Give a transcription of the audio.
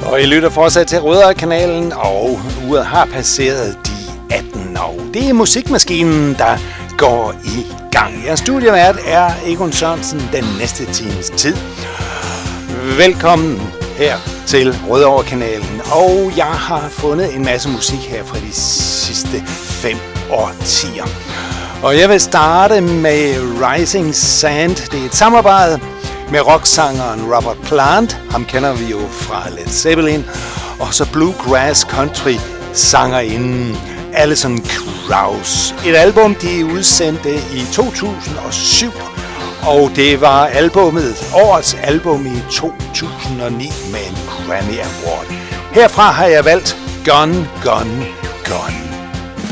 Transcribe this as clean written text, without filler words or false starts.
Og I lytter fortsat til Rødovre-kanalen, og uret har passeret de 18 år. Det er musikmaskinen, der går i gang. Jeres studievært er Egon Sørensen den næste times tid. Velkommen her til Rødovre-kanalen, og jeg har fundet en masse musik her fra de sidste 5 årtier. Og jeg vil starte med Rising Sand. Det er et samarbejde med rocksangeren Robert Plant. Ham kender vi jo fra Led Zeppelin. Og så bluegrass country sangerinden Alison Krauss. Et album, de udsendte i 2007. Og det var årets album i 2009 med en Grammy Award. Herfra har jeg valgt Gone, Gone, Gone.